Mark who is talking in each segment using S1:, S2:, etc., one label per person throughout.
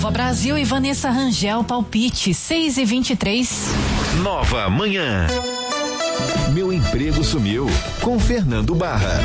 S1: Nova Brasil e Vanessa Rangel, palpite 6h23.
S2: Nova Manhã. Meu emprego sumiu, com Fernando Barra.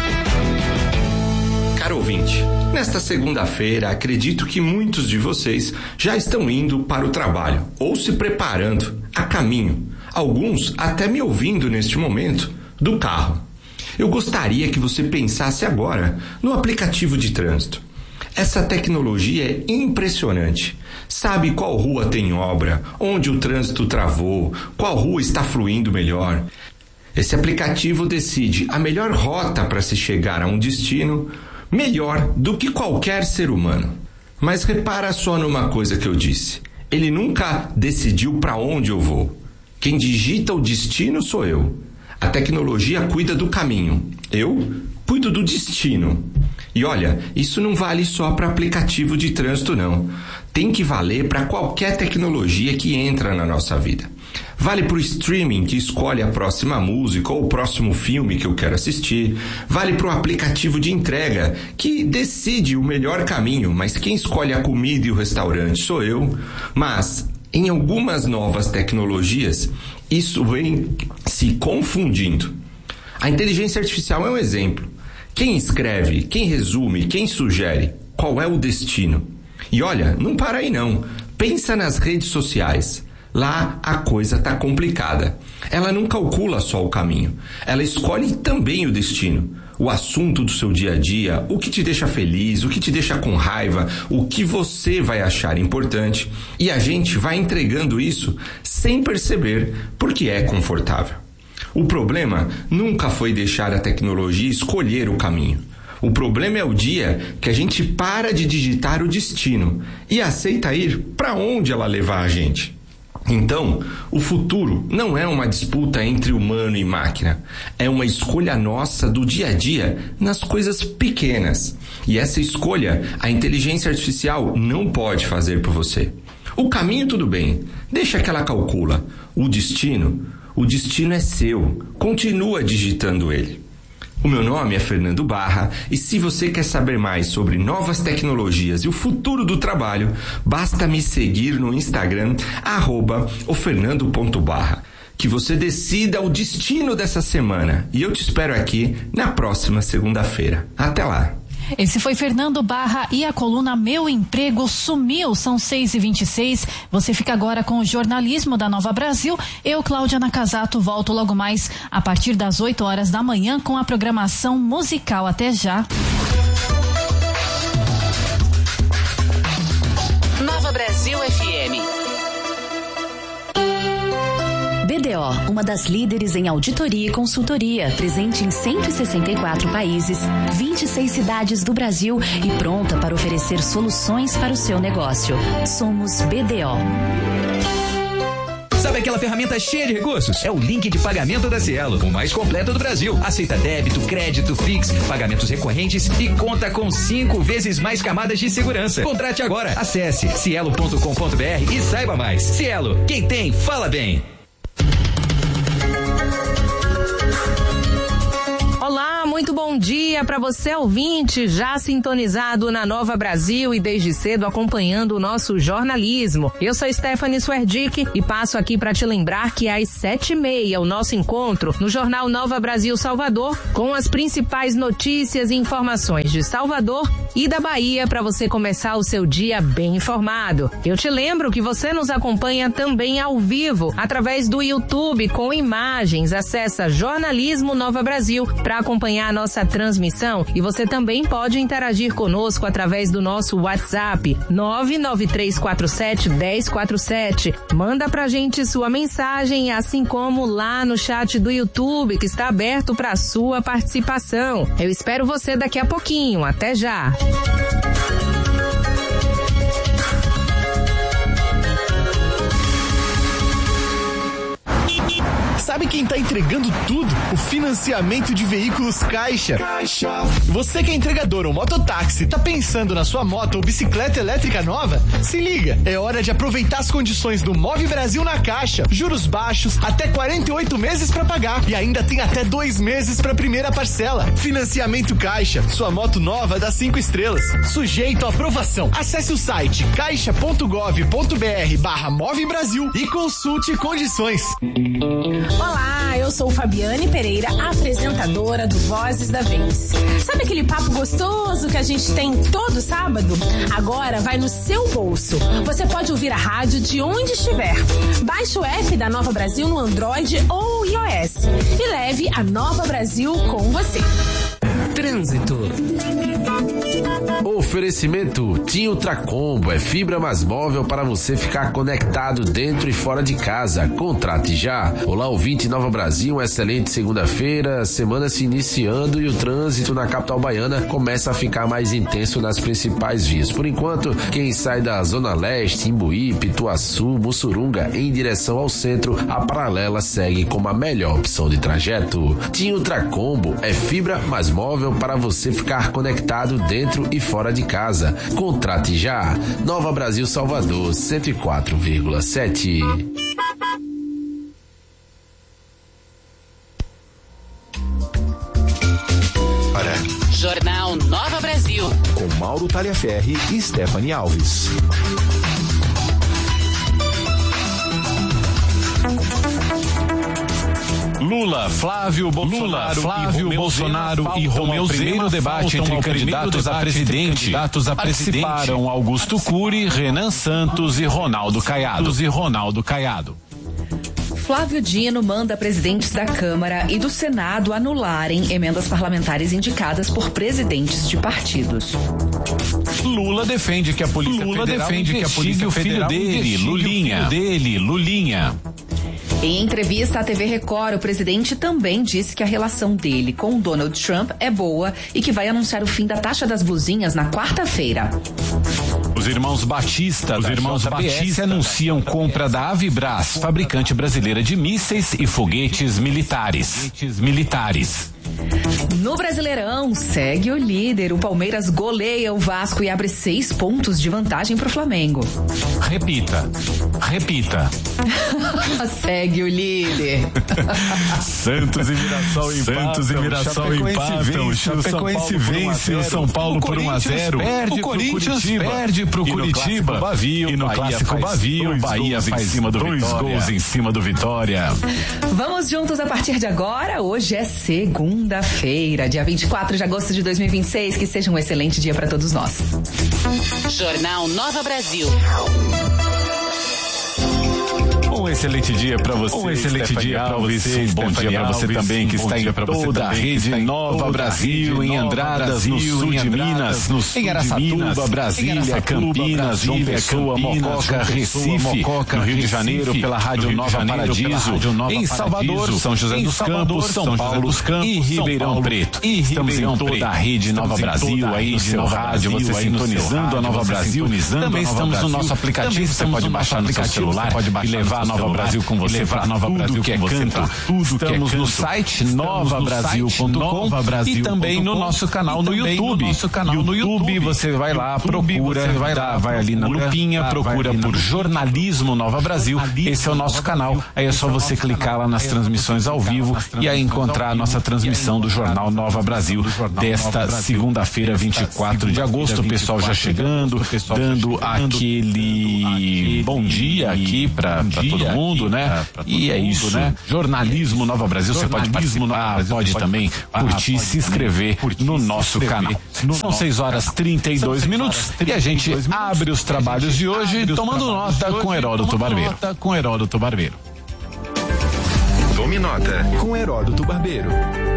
S3: Caro ouvinte, nesta segunda-feira acredito que muitos de vocês já estão indo para o trabalho ou se preparando a caminho. Alguns até me ouvindo neste momento do carro. Eu gostaria que você pensasse agora no aplicativo de trânsito. Essa tecnologia é impressionante. Sabe qual rua tem obra, onde o trânsito travou, qual rua está fluindo melhor. Esse aplicativo decide a melhor rota para se chegar a um destino melhor do que qualquer ser humano. Mas repara só numa coisa que eu disse. Ele nunca decidiu para onde eu vou. Quem digita o destino sou eu. A tecnologia cuida do caminho. Eu cuido do destino. E olha, isso não vale só para aplicativo de trânsito, não. Tem que valer para qualquer tecnologia que entra na nossa vida. Vale para o streaming, que escolhe a próxima música ou o próximo filme que eu quero assistir. Vale para o aplicativo de entrega, que decide o melhor caminho, mas quem escolhe a comida e o restaurante sou eu. Mas em algumas novas tecnologias, isso vem se confundindo. A inteligência artificial é um exemplo. Quem escreve, quem resume, quem sugere, qual é o destino? E olha, não para aí não. Pensa nas redes sociais. Lá a coisa tá complicada. Ela não calcula só o caminho. Ela escolhe também o destino. O assunto do seu dia a dia, o que te deixa feliz, o que te deixa com raiva, o que você vai achar importante. E a gente vai entregando isso sem perceber, porque é confortável. O problema nunca foi deixar a tecnologia escolher o caminho. O problema é o dia que a gente para de digitar o destino e aceita ir para onde ela levar a gente. Então, o futuro não é uma disputa entre humano e máquina. É uma escolha nossa do dia a dia nas coisas pequenas. E essa escolha a inteligência artificial não pode fazer por você. O caminho tudo bem, deixa que ela calcula. O destino é seu. Continua digitando ele. O meu nome é Fernando Barra e se você quer saber mais sobre novas tecnologias e o futuro do trabalho, basta me seguir no Instagram, @ofernando.barra. Que você decida o destino dessa semana e eu te espero aqui na próxima segunda-feira. Até lá!
S1: Esse foi Fernando Barra e a coluna Meu Emprego Sumiu. São 6h26. Você fica agora com o jornalismo da Nova Brasil. Eu, Cláudia Nakazato, volto logo mais a partir das 8 horas da manhã com a programação musical. Até já.
S4: Nova Brasil FM. BDO, uma das líderes em auditoria e consultoria, presente em 164 países, 26 cidades do Brasil e pronta para oferecer soluções para o seu negócio. Somos BDO.
S5: Sabe aquela ferramenta cheia de recursos? É o link de pagamento da Cielo, o mais completo do Brasil. Aceita débito, crédito, Pix, pagamentos recorrentes e conta com 5 vezes mais camadas de segurança. Contrate agora. Acesse cielo.com.br e saiba mais. Cielo, quem tem, fala bem.
S6: Olá, muito bom dia para você ouvinte, já sintonizado na Nova Brasil e desde cedo acompanhando o nosso jornalismo. Eu sou Stephanie Swerdick e passo aqui para te lembrar que às 7h30 o nosso encontro no Jornal Nova Brasil Salvador com as principais notícias e informações de Salvador e da Bahia para você começar o seu dia bem informado. Eu te lembro que você nos acompanha também ao vivo através do YouTube com imagens. Acessa Jornalismo Nova Brasil para acompanhar a nossa transmissão e você também pode interagir conosco através do nosso WhatsApp 993471047. Manda pra gente sua mensagem, assim como lá no chat do YouTube que está aberto para sua participação. Eu espero você daqui a pouquinho. Até já!
S5: Sabe que
S7: quem tá entregando tudo? O financiamento de veículos Caixa. Você que é entregador ou mototáxi, tá pensando na sua moto ou bicicleta elétrica nova? Se liga, é hora de aproveitar as condições do Move Brasil na Caixa. Juros baixos, até 48 meses pra pagar e ainda tem até 2 meses pra primeira parcela. Financiamento Caixa, sua moto nova dá 5 estrelas. Sujeito à aprovação. Acesse o site caixa.gov.br/Move Brasil e consulte condições.
S8: Olá, eu sou Fabiane Pereira, apresentadora do Vozes da Vez. Sabe aquele papo gostoso que a gente tem todo sábado? Agora vai no seu bolso. Você pode ouvir a rádio de onde estiver. Baixe o app da Nova Brasil no Android ou iOS e leve a Nova Brasil com você.
S9: Trânsito. Oferecimento TIM Ultracombo é fibra mais móvel para você ficar conectado dentro e fora de casa. Contrate já. Olá, ouvinte Nova Brasil, uma excelente segunda-feira, semana se iniciando e o trânsito na capital baiana começa a ficar mais intenso nas principais vias. Por enquanto, quem sai da Zona Leste, Imbuí, Pituaçu, Mussurunga em direção ao centro, a paralela segue como a melhor opção de trajeto. TIM Ultracombo é fibra mais móvel para você ficar conectado dentro e fora de casa. Contrate já. Nova Brasil Salvador 104,7.
S10: Jornal Nova Brasil.
S2: Com Mauro Talhaferri e Stephanie Alves.
S11: Lula, Flávio Bolsonaro e Romeu Zema. Primeiro debate entre candidatos a presidente. Participaram Augusto Cury, Renan Santos e Ronaldo Caiado.
S4: Flávio Dino manda presidentes da Câmara e do Senado anularem emendas parlamentares indicadas por presidentes de partidos.
S11: Lula defende que a Polícia Federal investigue o filho dele, Lulinha.
S4: Em entrevista à TV Record, o presidente também disse que a relação dele com Donald Trump é boa e que vai anunciar o fim da taxa das blusinhas na quarta-feira.
S11: Os irmãos Batista anunciam compra da Avibras, fabricante brasileira de mísseis e foguetes militares.
S4: No Brasileirão, segue o líder. O Palmeiras goleia o Vasco e abre 6 pontos de vantagem pro Flamengo.
S11: Repita.
S4: Segue o líder.
S11: Santos e Mirassol empatam. Chapecoense vence o São Paulo por 1-0. O Corinthians perde pro Curitiba. E no Clássico Bavio, o Bahia faz dois gols em cima do Vitória.
S4: Vamos juntos a partir de agora. Hoje é segunda-feira, dia 24 de agosto de 2026. Que seja um excelente dia para todos nós.
S10: Jornal Nova Brasil.
S11: Um excelente dia para você. Um bom dia para você também que está em toda a rede Nova Brasil, em Andradas, no sul de Minas, em Araçatuba, Brasília, Campinas, João Pessoa, Mococa, Recife, no Rio de Janeiro pela Rádio Nova Paradiso, em Salvador, São José dos Campos, São Paulo e Ribeirão Preto. Estamos em toda a rede Nova Brasil, aí no seu rádio, você sintonizando a Nova Brasil. Também estamos no nosso aplicativo, você pode baixar no seu celular e levar a Nova Brasil com você para Nova Brasil que é canto. Estamos no site novabrasil.com e também no nosso canal no YouTube. No YouTube você vai lá, procura, vai ali na lupinha, procura por Jornalismo Nova Brasil. Esse é o nosso canal. Aí é só você clicar lá nas transmissões ao vivo e aí encontrar a nossa transmissão do Jornal Nova Brasil desta segunda-feira, 24 de agosto. O pessoal já chegando, dando aquele bom dia aqui para todo mundo, né? E é isso, né? Jornalismo Nova Brasil, você pode participar, pode também curtir, se inscrever no nosso canal. São 6h32 e a gente abre os trabalhos de hoje tomando nota com Heródoto Barbeiro.
S2: Tome nota com Heródoto Barbeiro.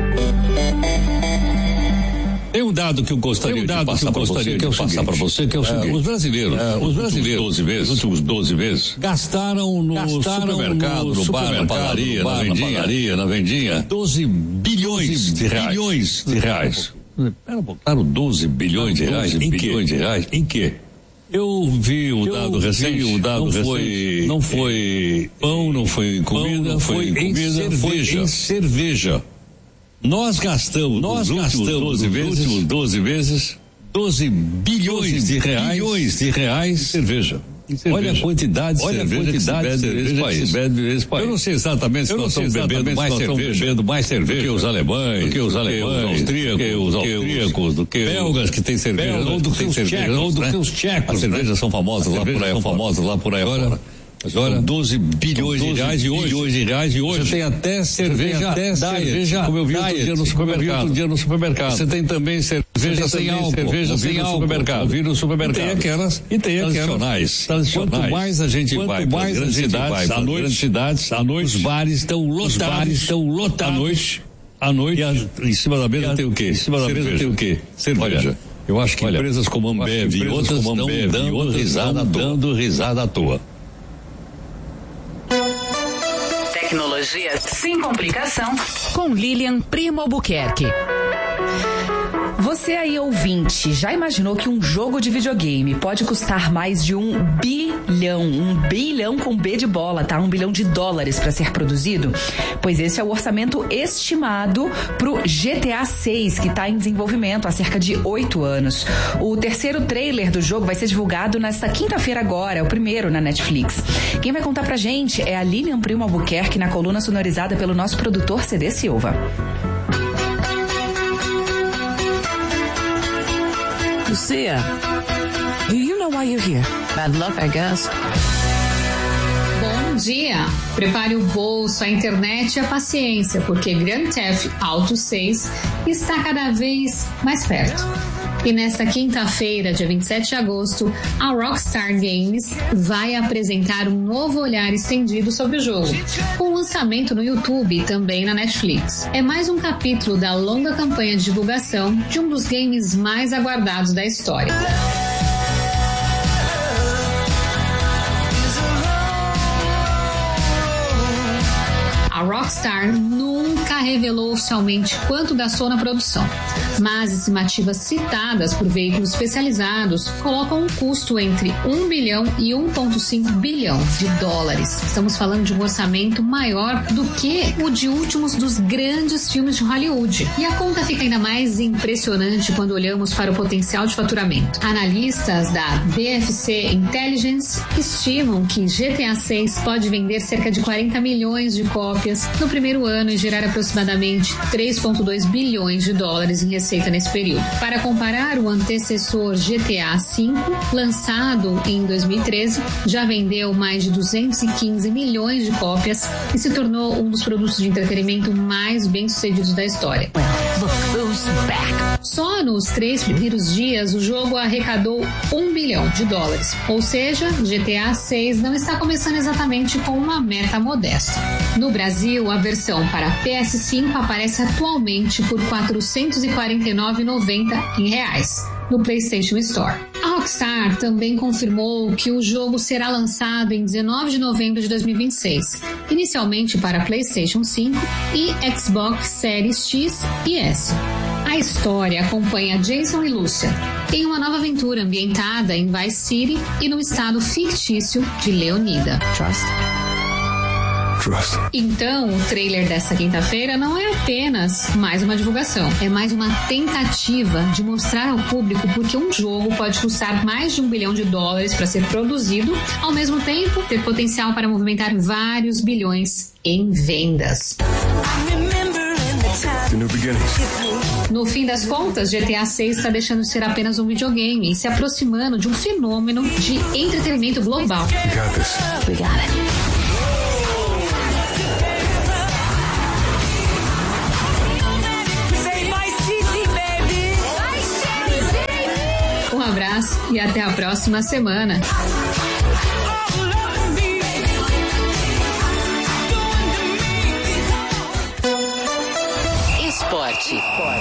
S12: Tem um dado que eu gostaria de passar para você, que é o seguinte. Os brasileiros, nos últimos 12 meses, gastaram no supermercado, no bar, na padaria, na vendinha, 12 bilhões de reais. Botaram 12 bilhões de reais? Em quê? Eu vi o dado recente, não foi pão, não foi comida, foi em cerveja. Nós gastamos nos últimos 12 meses 12 bilhões de reais em cerveja. Olha a quantidade de cerveja que se bebe nesse país. Eu não sei exatamente se nós estamos bebendo mais cerveja do que os alemães, do que os austríacos, do que belgas que têm cerveja, ou do que os tchecos. As cervejas são famosas lá por aí fora. Agora, 12 bilhões de reais e hoje. Você tem até cerveja, como eu vi outro dia no supermercado. Você tem também cerveja sem álcool no supermercado. E tem aquelas tradicionais. Quanto mais a gente vai para grandes cidades, à noite, os bares estão lotados. À noite, em cima da mesa tem o quê? Cerveja. Eu acho que empresas como Ambev e outras estão dando risada à toa.
S4: Tecnologia sem complicação com Lilian Primo Albuquerque. Você aí, ouvinte, já imaginou que um jogo de videogame pode custar mais de $1 bilhão com B de bola, tá? $1 bilhão para ser produzido? Pois esse é o orçamento estimado pro GTA 6, que está em desenvolvimento há cerca de 8 anos. O terceiro trailer do jogo vai ser divulgado nesta quinta-feira agora, é o primeiro na Netflix. Quem vai contar pra gente é a Lilian Primo Albuquerque, na coluna sonorizada pelo nosso produtor CD Silva.
S13: Lucia, do you know why you're here? Bad luck, I guess.
S14: Bom dia! Prepare o bolso, a internet e a paciência, porque Grand Theft Auto 6 está cada vez mais perto. E nesta quinta-feira, dia 27 de agosto, a Rockstar Games vai apresentar um novo olhar estendido sobre o jogo, com lançamento no YouTube e também na Netflix. É mais um capítulo da longa campanha de divulgação de um dos games mais aguardados da história. A Rockstar nunca revelou oficialmente quanto gastou na produção, mas estimativas citadas por veículos especializados colocam um custo entre $1 bilhão e $1,5 bilhão. Estamos falando de um orçamento maior do que o de últimos dos grandes filmes de Hollywood. E a conta fica ainda mais impressionante quando olhamos para o potencial de faturamento. Analistas da DFC Intelligence estimam que GTA 6 pode vender cerca de 40 milhões de cópias no primeiro ano e gerar aproximadamente $3,2 bilhões em receita nesse período. Para comparar, o antecessor GTA V, lançado em 2013, já vendeu mais de 215 milhões de cópias e se tornou um dos produtos de entretenimento mais bem-sucedidos da história. Só nos 3 primeiros dias, o jogo arrecadou $1 bilhão, ou seja, GTA 6 não está começando exatamente com uma meta modesta. No Brasil, a versão para PS5 aparece atualmente por R$ 449,90 em reais no PlayStation Store. A Rockstar também confirmou que o jogo será lançado em 19 de novembro de 2026, inicialmente para PlayStation 5 e Xbox Series X e S. A história acompanha Jason e Lucia em uma nova aventura ambientada em Vice City e no estado fictício de Leonida. Então, o trailer desta quinta-feira não é apenas mais uma divulgação, é mais uma tentativa de mostrar ao público porque um jogo pode custar mais de $1 bilhão para ser produzido, ao mesmo tempo ter potencial para movimentar vários bilhões em vendas. No fim das contas, GTA 6 está deixando de ser apenas um videogame e se aproximando de um fenômeno de entretenimento global. We got it. Um abraço e até a próxima semana.
S10: Esporte.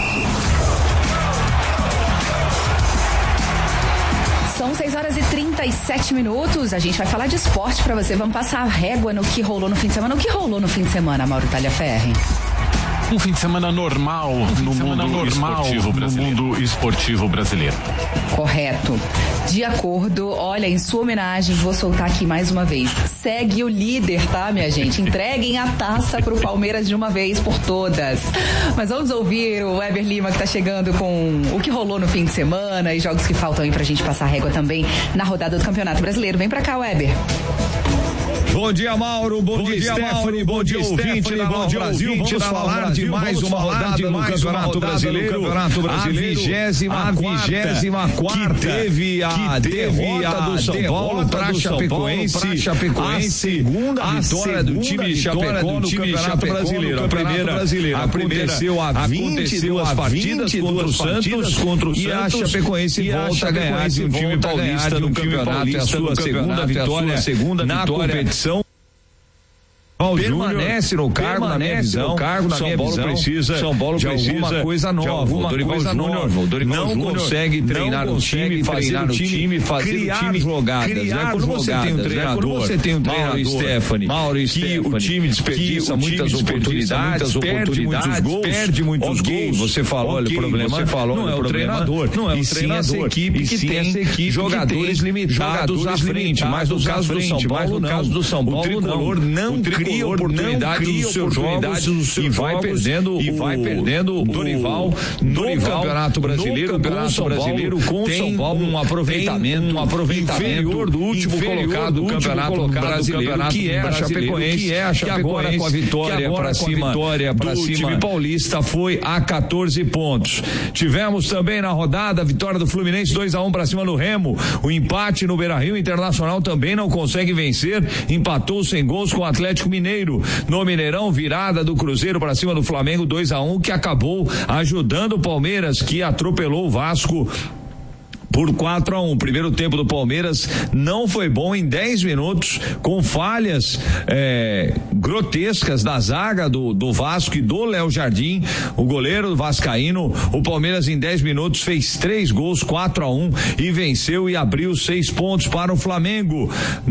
S4: São 6h37. A gente vai falar de esporte pra você. Vamos passar a régua no que rolou no fim de semana. O que rolou no fim de semana, Mauro Talhaferri?
S11: Um fim de semana normal no mundo esportivo brasileiro.
S4: Correto.
S15: De acordo, olha, em sua homenagem, vou soltar aqui mais uma vez. Segue o líder, tá, minha gente? Entreguem a taça pro Palmeiras de uma vez por todas. Mas vamos ouvir o Weber Lima, que tá chegando com o que rolou no fim de semana e jogos que faltam aí pra gente passar régua também na rodada do Campeonato Brasileiro. Vem pra cá, Weber.
S16: Bom dia, Mauro. Bom dia, Stephanie. Bom dia, ouvinte da Nova Brasil. Vamos falar de mais uma rodada no Campeonato Brasileiro. A 24ª que teve a derrota do São Paulo para Chapecoense. A segunda vitória do time de Chapecó no Campeonato Brasileiro. A primeira aconteceu há 22 partidas contra o Santos e a Chapecoense volta a ganhar de um time paulista no campeonato. É a sua segunda vitória na competição. Permanece no cargo, na minha visão. São Paulo precisa de alguma coisa nova. O Dorival Júnior não consegue treinar o time, fazer o time criar jogadas. Quando você tem um treinador, Mauro e Stephanie, que o time desperdiça muitas oportunidades, perde muitos gols. Você falou, olha, o problema não é o treinador, e sim essa equipe que tem jogadores limitados à frente. Mas no caso do São Paulo, o tricolor não cria oportunidades dos seus jogos e vai perdendo o Dorival no Campeonato Brasileiro. Com São Paulo um aproveitamento inferior do último colocado do Campeonato Brasileiro, que é a Chapecoense, que agora com a vitória para cima do time paulista foi a 14 pontos. Tivemos também na rodada a vitória do Fluminense 2-1 para cima do Remo. O empate no Beira-Rio. Internacional também não consegue vencer, empatou sem gols com o Atlético Mineiro. No Mineirão, virada do Cruzeiro para cima do Flamengo 2-1, que acabou ajudando o Palmeiras, que atropelou o Vasco por 4-1. Primeiro tempo do Palmeiras não foi bom em 10 minutos, com falhas grotescas da zaga do Vasco e do Léo Jardim, o goleiro vascaíno. O Palmeiras em 10 minutos fez 3 gols, 4-1, e venceu e abriu 6 pontos para o Flamengo.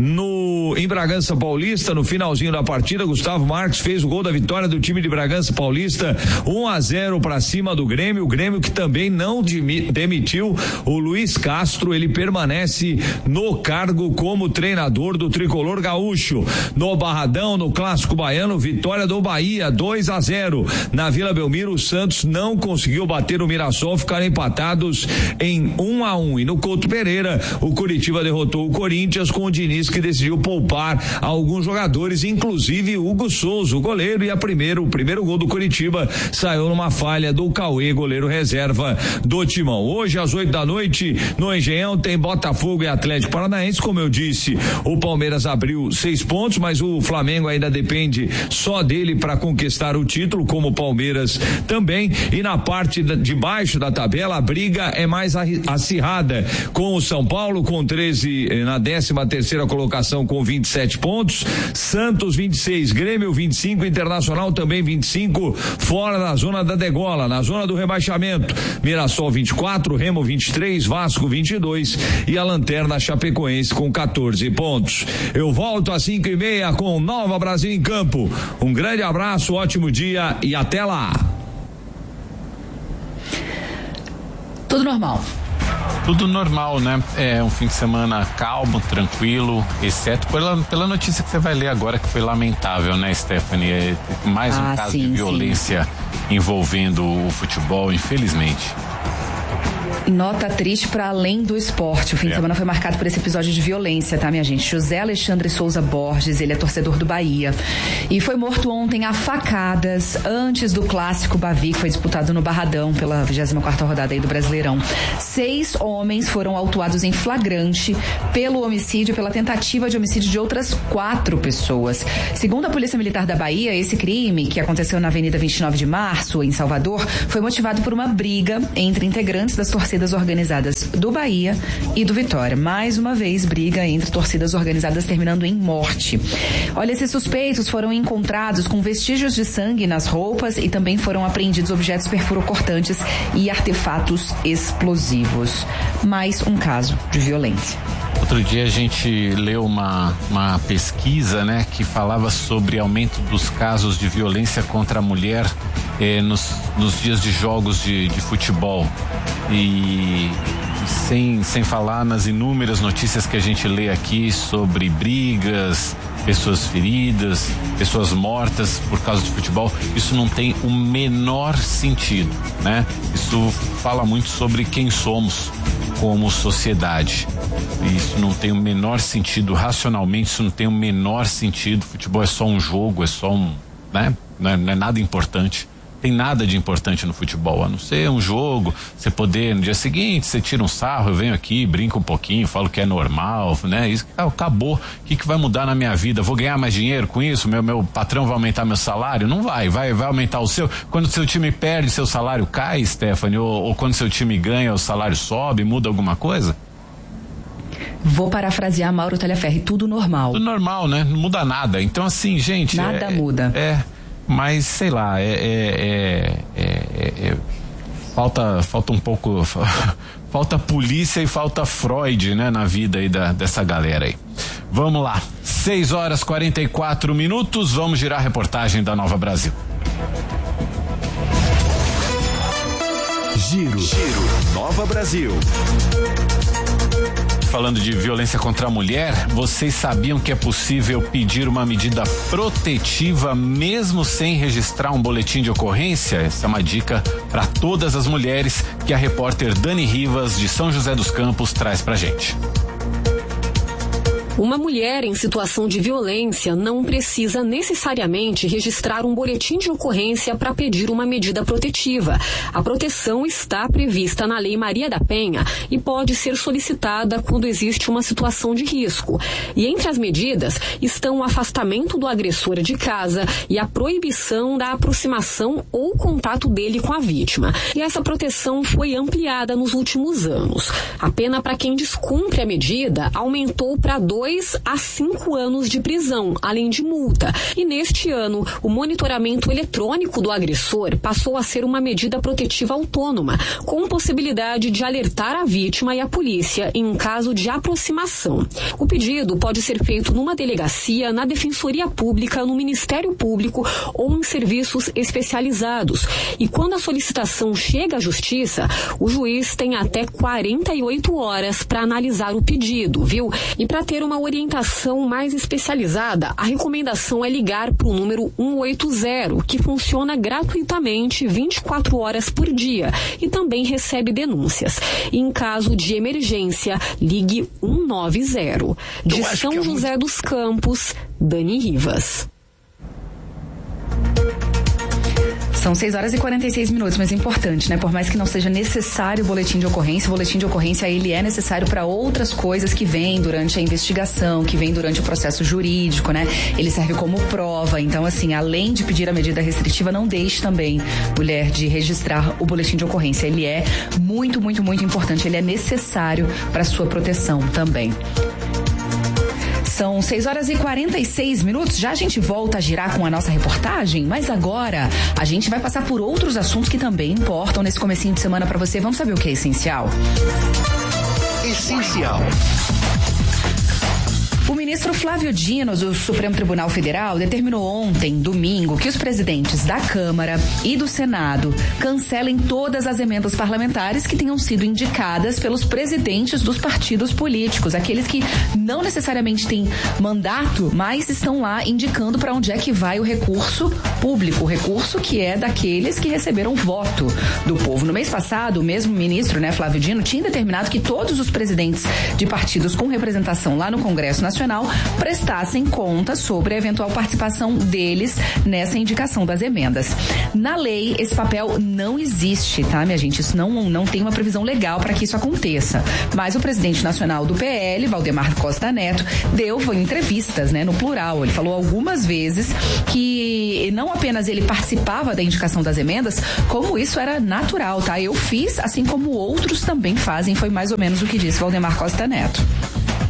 S16: Em Bragança Paulista, no finalzinho da partida, Gustavo Marques fez o gol da vitória do time de Bragança Paulista, 1-0 para cima do Grêmio. O Grêmio que também não demitiu o Luiz Castro, ele permanece no cargo como treinador do tricolor gaúcho. No Barradão, no Clássico Baiano, vitória do Bahia 2-0. Na Vila Belmiro, o Santos não conseguiu bater o Mirassol, ficaram empatados em 1-1. E no Couto Pereira, o Curitiba derrotou o Corinthians com o Diniz, que decidiu poupar alguns jogadores, inclusive Hugo Souza, o goleiro, e o primeiro gol do Curitiba saiu numa falha do Cauê, goleiro reserva do Timão. Hoje às 8 da noite no Engenhão tem Botafogo e Atlético Paranaense. Como eu disse, o Palmeiras abriu 6 pontos, mas o Flamengo ainda depende só dele para conquistar o título, como o Palmeiras também. E na parte de baixo da tabela, a briga é mais acirrada, com o São Paulo com 13 na 13ª colocação com 27 pontos, Santos 26, Grêmio 25, Internacional também 25, fora da zona da degola, na zona do rebaixamento, Mirassol 24, Remo 23, Vasco 22 e a lanterna Chapecoense com 14 pontos. Eu volto às 5:30 com Nova Brasil em Campo. Um grande abraço, ótimo dia e até lá.
S15: Tudo normal.
S11: Tudo normal, né? É um fim de semana calmo, tranquilo, exceto pela notícia que você vai ler agora, que foi lamentável, né, Stephanie? Mais um caso de violência envolvendo o futebol, infelizmente.
S15: Nota triste para além do esporte. O fim de semana foi marcado por esse episódio de violência, tá, minha gente? José Alexandre Souza Borges, ele é torcedor do Bahia e foi morto ontem a facadas antes do clássico Bavi, que foi disputado no Barradão pela 24ª rodada aí do Brasileirão. 6 homens foram autuados em flagrante pelo homicídio, pela tentativa de homicídio de outras 4 pessoas. Segundo a Polícia Militar da Bahia, esse crime, que aconteceu na Avenida 29 de Março, em Salvador, foi motivado por uma briga entre integrantes das torcidas organizadas do Bahia e do Vitória. Mais uma vez, briga entre torcidas organizadas terminando em morte. Olha, esses suspeitos foram encontrados com vestígios de sangue nas roupas e também foram apreendidos objetos perfurocortantes e artefatos explosivos. Mais um caso de violência.
S11: Outro dia a gente leu uma pesquisa, né, que falava sobre aumento dos casos de violência contra a mulher nos dias de jogos de futebol. E sem falar nas inúmeras notícias que a gente lê aqui sobre brigas, pessoas feridas, pessoas mortas por causa de futebol. Isso não tem o menor sentido, né? Isso fala muito sobre quem somos como sociedade. Isso não tem o menor sentido, racionalmente isso não tem o menor sentido. Futebol é só um jogo, é só né? Não é nada importante. Tem nada de importante no futebol, a não ser um jogo, você poder, no dia seguinte, você tira um sarro, eu venho aqui, brinco um pouquinho, falo que é normal, né? Isso acabou. O que vai mudar na minha vida? Vou ganhar mais dinheiro com isso? Meu patrão vai aumentar meu salário? Não vai aumentar o seu. Quando seu time perde, seu salário cai, Stephanie? Ou quando seu time ganha, o salário sobe, muda alguma coisa?
S15: Vou parafrasear Mauro Talhaferri, tudo normal.
S11: Tudo normal, né? Não muda nada. Então, assim, gente...
S15: Nada muda.
S11: Mas, sei lá, falta um pouco, falta polícia e falta Freud, né, na vida aí dessa galera aí. Vamos lá, 6h44, vamos girar a reportagem da Nova Brasil.
S2: Giro Nova Brasil.
S11: Falando de violência contra a mulher, vocês sabiam que é possível pedir uma medida protetiva mesmo sem registrar um boletim de ocorrência? Essa é uma dica para todas as mulheres que a repórter Dani Rivas, de São José dos Campos, traz pra gente.
S17: Uma mulher em situação de violência não precisa necessariamente registrar um boletim de ocorrência para pedir uma medida protetiva. A proteção está prevista na Lei Maria da Penha e pode ser solicitada quando existe uma situação de risco. E entre as medidas estão o afastamento do agressor de casa e a proibição da aproximação ou contato dele com a vítima. E essa proteção foi ampliada nos últimos anos. A pena para quem descumpre a medida aumentou para 2 a 5 anos de prisão, além de multa. E neste ano, o monitoramento eletrônico do agressor passou a ser uma medida protetiva autônoma, com possibilidade de alertar a vítima e a polícia em um caso de aproximação. O pedido pode ser feito numa delegacia, na Defensoria Pública, no Ministério Público ou em serviços especializados. E quando a solicitação chega à Justiça, o juiz tem até 48 horas para analisar o pedido, viu? E para ter uma orientação mais especializada, a recomendação é ligar para o número 180, que funciona gratuitamente 24 horas por dia e também recebe denúncias. E em caso de emergência, ligue 190. De São José dos Campos, Dani Rivas.
S15: São 6h46, mas é importante, né? Por mais que não seja necessário o boletim de ocorrência, ele é necessário para outras coisas que vêm durante a investigação, que vêm durante o processo jurídico, né? Ele serve como prova. Então, assim, além de pedir a medida restritiva, não deixe também, mulher, de registrar o boletim de ocorrência. Ele é muito, muito, muito importante. Ele é necessário para sua proteção também. São 6h46. Já a gente volta a girar com a nossa reportagem, mas agora a gente vai passar por outros assuntos que também importam nesse comecinho de semana para você. Vamos saber o que é essencial?
S2: Essencial.
S15: O ministro Flávio Dino, do Supremo Tribunal Federal, determinou ontem, domingo, que os presidentes da Câmara e do Senado cancelem todas as emendas parlamentares que tenham sido indicadas pelos presidentes dos partidos políticos, aqueles que não necessariamente têm mandato, mas estão lá indicando para onde é que vai o recurso público, o recurso que é daqueles que receberam voto do povo. No mês passado, o mesmo ministro, Flávio Dino, tinha determinado que todos os presidentes de partidos com representação lá no Congresso Nacional prestassem conta sobre a eventual participação deles nessa indicação das emendas. Na lei, esse papel não existe, tá, minha gente? Isso não tem uma previsão legal para que isso aconteça. Mas o presidente nacional do PL, Valdemar Costa Neto, deu entrevistas, no plural. Ele falou algumas vezes que não apenas ele participava da indicação das emendas, como isso era natural, tá? Eu fiz, assim como outros também fazem, foi mais ou menos o que disse Valdemar Costa Neto.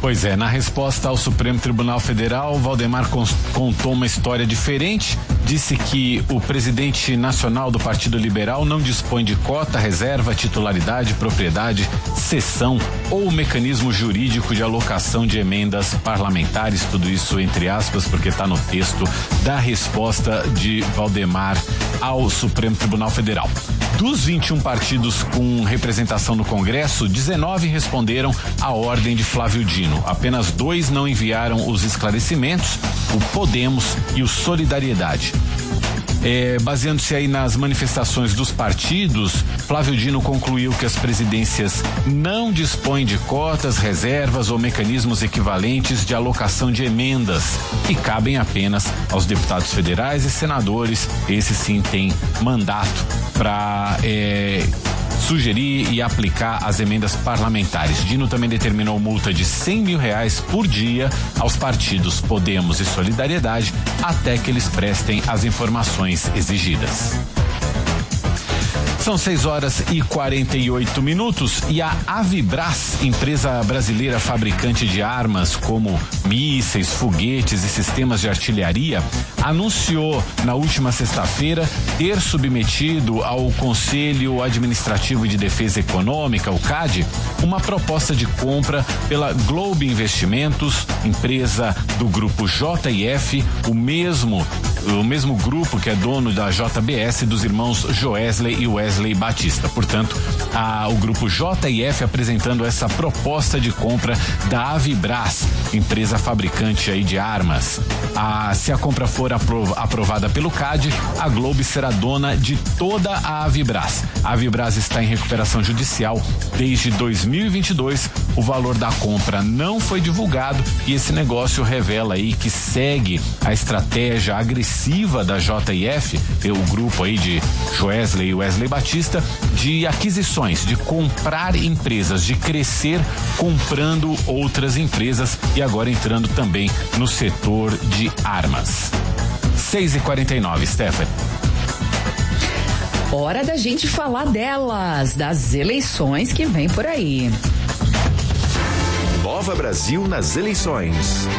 S11: Pois é, na resposta ao Supremo Tribunal Federal, Valdemar contou uma história diferente. Disse que o presidente nacional do Partido Liberal não dispõe de cota, reserva, titularidade, propriedade, cessão ou mecanismo jurídico de alocação de emendas parlamentares, tudo isso entre aspas, porque está no texto da resposta de Valdemar ao Supremo Tribunal Federal. Dos 21 partidos com representação no Congresso, 19 responderam à ordem de Flávio Dino. Apenas 2 não enviaram os esclarecimentos, o Podemos e o Solidariedade. Baseando-se aí nas manifestações dos partidos, Flávio Dino concluiu que as presidências não dispõem de cotas, reservas ou mecanismos equivalentes de alocação de emendas e cabem apenas aos deputados federais e senadores. Esse sim tem mandato para sugerir e aplicar as emendas parlamentares. Dino também determinou multa de R$100 mil por dia aos partidos Podemos e Solidariedade até que eles prestem as informações exigidas. São 6h48 e a Avibras, empresa brasileira fabricante de armas como mísseis, foguetes e sistemas de artilharia, anunciou na última sexta-feira ter submetido ao Conselho Administrativo de Defesa Econômica, o CAD, uma proposta de compra pela Globe Investimentos, empresa do grupo JF, o mesmo grupo que é dono da JBS, dos irmãos Joesley e Wesley Batista. Portanto, o grupo JF apresentando essa proposta de compra da Avibras, empresa fabricante aí de armas. Se a compra for aprovada pelo CAD, a Globe será dona de toda a Avibras. A Avibras está em recuperação judicial desde 2022. O valor da compra não foi divulgado e esse negócio revela aí que segue a estratégia agressiva da JF, o grupo aí de Joesley e Wesley Batista, de aquisições, de comprar empresas, de crescer comprando outras empresas e agora entrando também no setor de armas. 6h49, Stephanie.
S15: Hora da gente falar delas, das eleições que vem por aí.
S2: Nova Brasil nas eleições.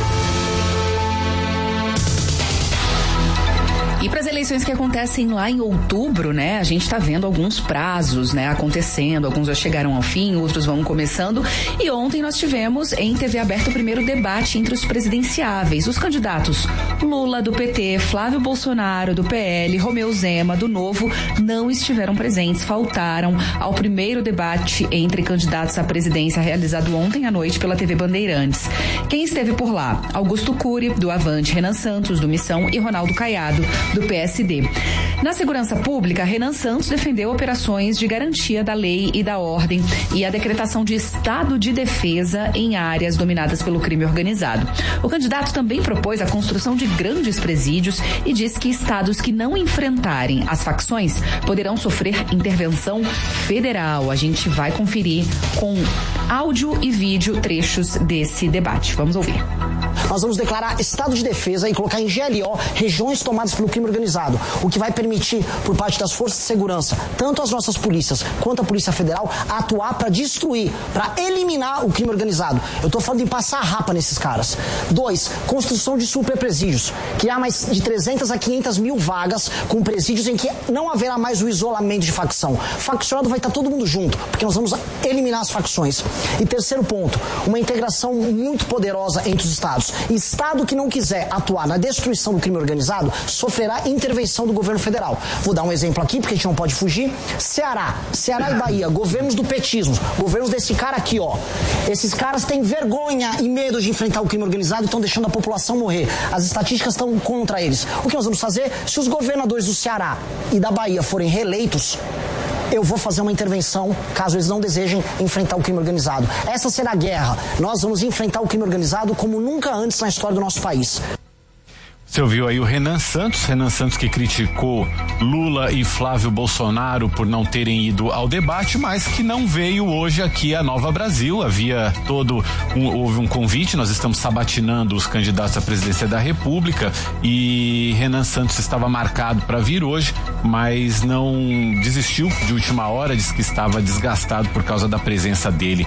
S15: E para as eleições que acontecem lá em outubro, né? A gente está vendo alguns prazos, né? Acontecendo, alguns já chegaram ao fim, outros vão começando. E ontem nós tivemos em TV aberta o primeiro debate entre os presidenciáveis. Os candidatos Lula, do PT, Flávio Bolsonaro, do PL, Romeu Zema, do Novo, não estiveram presentes, faltaram ao primeiro debate entre candidatos à presidência realizado ontem à noite pela TV Bandeirantes. Quem esteve por lá? Augusto Cury, do Avante, Renan Santos, do Missão e Ronaldo Caiado, do PSD. Na segurança pública, Renan Santos defendeu operações de garantia da lei e da ordem e a decretação de estado de defesa em áreas dominadas pelo crime organizado. O candidato também propôs a construção de grandes presídios e diz que estados que não enfrentarem as facções poderão sofrer intervenção federal. A gente vai conferir com áudio e vídeo trechos desse debate. Vamos ouvir.
S18: Nós vamos declarar estado de defesa e colocar em GLO regiões tomadas pelo crime organizado, o que vai permitir, por parte das forças de segurança, tanto as nossas polícias quanto a Polícia Federal, atuar para destruir, para eliminar o crime organizado. Eu estou falando em passar a rapa nesses caras. 2, construção de superpresídios, criar mais de 300 a 500 mil vagas com presídios em que não haverá mais o isolamento de facção. Faccionado vai estar todo mundo junto, porque nós vamos eliminar as facções. E terceiro ponto, uma integração muito poderosa entre os estados. Estado que não quiser atuar na destruição do crime organizado sofrerá intervenção do governo federal. Vou dar um exemplo aqui, porque a gente não pode fugir. Ceará e Bahia, governos do petismo, governos desse cara aqui, ó. Esses caras têm vergonha e medo de enfrentar o crime organizado e estão deixando a população morrer. As estatísticas estão contra eles. O que nós vamos fazer? Se os governadores do Ceará e da Bahia forem reeleitos, eu vou fazer uma intervenção, caso eles não desejem enfrentar o crime organizado. Essa será a guerra. Nós vamos enfrentar o crime organizado como nunca antes na história do nosso país.
S11: Você ouviu aí o Renan Santos que criticou Lula e Flávio Bolsonaro por não terem ido ao debate, mas que não veio hoje aqui a Nova Brasil. Houve um convite, nós estamos sabatinando os candidatos à presidência da República e Renan Santos estava marcado para vir hoje, mas não desistiu de última hora, disse que estava desgastado por causa da presença dele